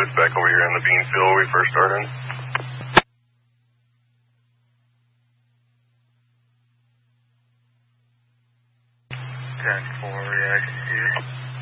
it's back over here in the bean field where we first started. 10-4, reaction to you.